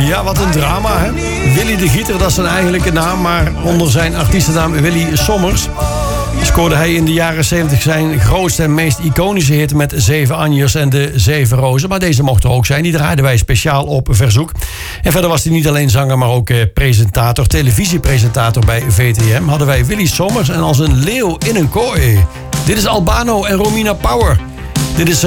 Ja, wat een drama, hè? Willy de Gieter, dat is zijn eigenlijke naam, maar onder zijn artiestennaam Willy Sommers scoorde hij in de jaren 70 zijn grootste en meest iconische hit met 7 Anjers en de 7 Rozen. Maar deze mocht er ook zijn. Die draaiden wij speciaal op verzoek. En verder was hij niet alleen zanger, maar ook presentator, televisiepresentator bij VTM. Hadden wij Willy Sommers en als een leeuw in een kooi. Dit is Albano en Romina Power. Dit is